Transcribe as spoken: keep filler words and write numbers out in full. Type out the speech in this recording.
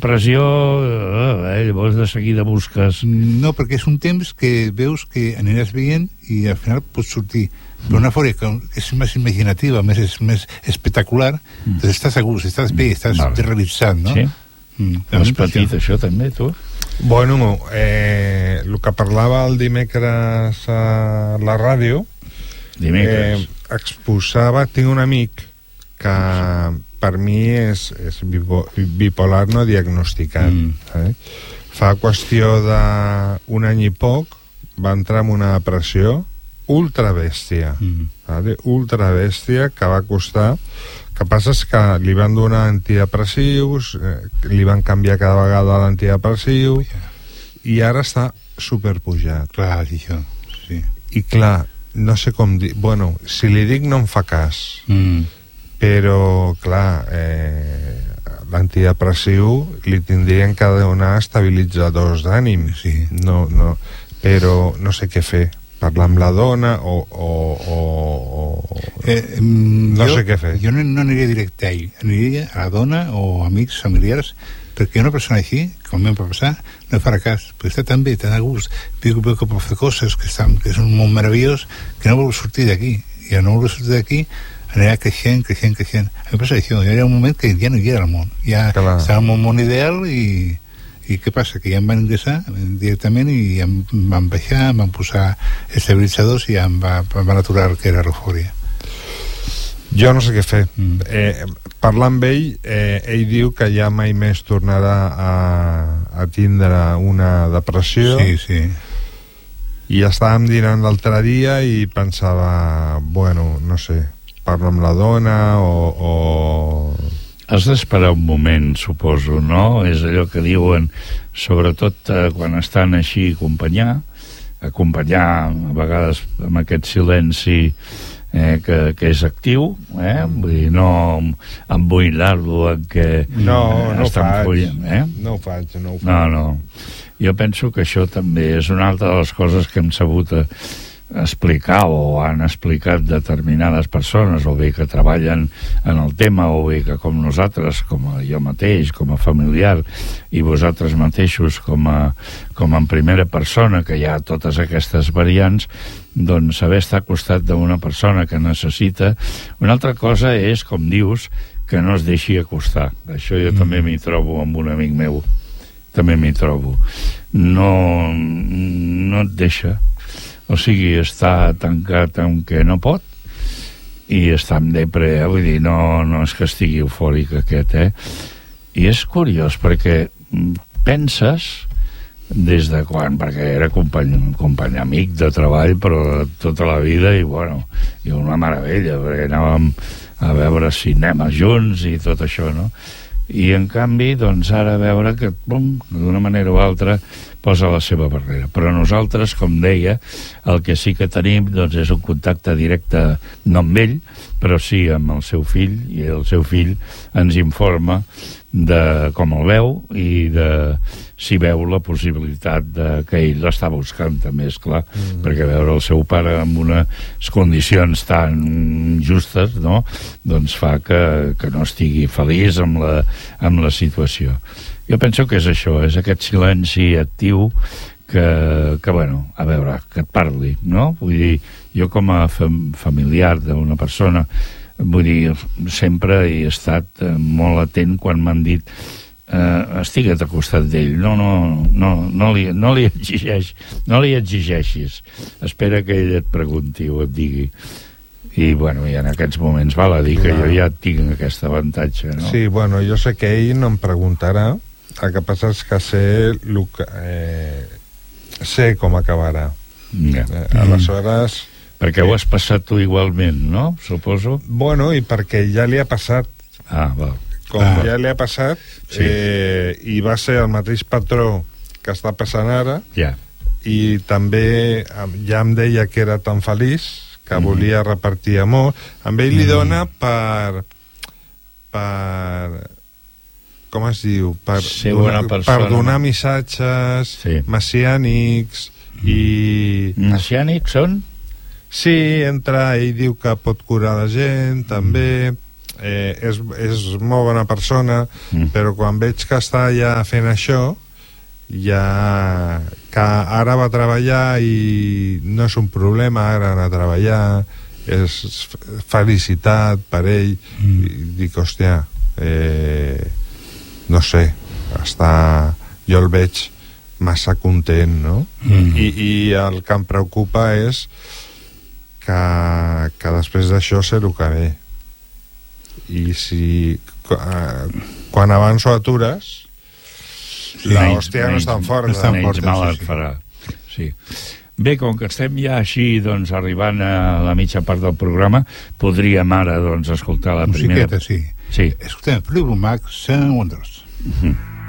depressió, eh, llavors de seguida busques... No, perquè és un temps que veus que aniràs veient i al final pots sortir. Però una fòria que és més imaginativa, més, és més espectacular, mm. doncs estàs a gust, estàs bé, estàs vale. realitzat, no? Sí. Mm. Has patit això també, tu? Bueno, eh, el que parlava el dimecres a la ràdio, dimecres. Eh, exposava, tinc un amic que per mi és, és bipolar no diagnosticat. Mm. Eh? Fa qüestió d'un any i poc va entrar en una depressió ultra bèstia, mm. vale? ultra bèstia, que va costar. El que passa és que li van donar antidepressius, eh, li van canviar cada vegada l'antidepressiu, yeah. i ara està superpujat. Clar, això, sí. I clar, no sé com dir... Bueno, si li dic no em fa cas, mm. però, clar, eh, l'antidepressiu li tindrien que donar estabilitzadors d'ànim, sí. no, no, però no sé què fer. Parlar amb la dona o... o, o, o eh, no jo, sé què fer. Jo no, no aniria directe a ell, aniria a la dona o amics, familiars, perquè una persona així, com em va passar, no farà cas, perquè està tan bé, tan a gust, veu, veu que pot fer coses que, estan, que és un món meravellós, que no vol sortir d'aquí, i al no vol sortir d'aquí anirà creixent, creixent, creixent. A mi passa això, hi ha un moment que ja no hi era al món, ja Clar. estava en un món ideal i... I què passa? Que ja em van ingressar directament i em van baixar, em van posar estabilitzadors i em, va, em van aturar el que era l'eufòria. Jo no sé què fer. Mm. Eh, parlant amb ell, eh, ell diu que ja mai més tornarà a, a tindre una depressió. Sí, sí. I estàvem dinant l'altre dia i pensava, bueno, no sé, parlo amb la dona o... o... Has d'esperar un moment, suposo, no? És allò que diuen, sobretot eh, quan estan així, acompanyar, acompanyar a vegades amb aquest silenci eh, que, que és actiu, eh? Vull dir, no emboinar-lo en què no, eh, no estan faig, follant, eh? no ho faig, no ho faig. No, no. Jo penso que això també és una altra de les coses que hem sabut a explicar o han explicat determinades persones, o bé que treballen en el tema, o bé que com nosaltres, com a jo mateix, com a familiar, i vosaltres mateixos com a, com en primera persona, que hi ha totes aquestes variants, doncs saber estar al costat d'una persona que necessita. Una altra cosa és, com dius, que no es deixi acostar. Això jo mm. també m'hi trobo amb un amic meu, també m'hi trobo. No, no et deixa. O sigui, està tancat en què no pot i està en depre, eh? Vull dir, no, no és que estigui eufòric aquest, eh? I és curiós perquè penses des de quan, perquè era company, company amic de treball però tota la vida i bueno, i una meravella perquè anàvem a veure cinema junts i tot això, no? I en canvi, doncs ara veure que bum, d'una manera o altra posa la seva barrera. Però nosaltres, com deia, el que sí que tenim doncs, és un contacte directe, no amb ell, però sí amb el seu fill, i el seu fill ens informa de com el veu i de si veu la possibilitat de que ell l'està buscant, també, és clar, mm-hmm. perquè veure el seu pare en unes condicions tan justes, no?, doncs fa que, que no estigui feliç amb la, amb la situació. Jo penso que és això, és aquest silenci actiu que, que, bueno, a veure, que et parli, no? Vull dir, jo com a fam familiar d'una persona, vull dir, sempre he estat molt atent quan m'han dit eh, estigue't al costat d'ell, no, no, no, no, li, no, li exigeix, no li exigeixis, espera que ell et pregunti o et digui. I, bueno, i en aquests moments val a dir que jo ja tinc aquest avantatge, no? Sí, bueno, jo sé que ell no em preguntarà, el que passa és que sé, que, eh, sé com acabarà. Ja. Eh, aleshores... Perquè ho has passat tu igualment, no? Suposo. Bueno, i perquè ja li ha passat. Ah, val. Com ah. ja li ha passat, sí. eh, i va ser el mateix patró que està passant ara, ja. i també ja em deia que era tan feliç, que mm. volia repartir amor. Amb ell li dona per... per... com es diu? Per, ser una donar, persona. Per donar missatges sí. messiànics mm. i... Messiànics són? Sí, entra, ell diu que pot curar la gent, també, eh, és, és molt bona persona, mm. però quan veig que està ja fent això, ja que ara va treballar i no és un problema ara anar a treballar, és felicitat per ell, mm. i dic, hòstia, eh, no sé, està, jo el veig massa content, no? Mm. I, i el que em preocupa és que, que després d'això sé el que ve, i si eh, quan abans ho atures, sí, la hòstia no és tan forta, no tan forta, mal et farà. Sí. Bé, com que estem ja així, doncs, arribant a la mitja part del programa, podríem ara, doncs, escoltar la primera... Musiqueta, sí. Sí. Escoltem Fleetwood Mac, Seven Wonders. Uh-huh.